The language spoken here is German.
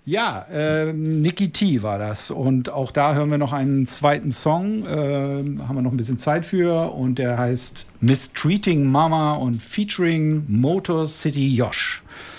Ja, Nicky T war das. Und auch da hören wir noch einen zweiten Song. Haben wir noch ein bisschen Zeit für. Und der heißt Mistreating Mama und featuring Motor City Josh.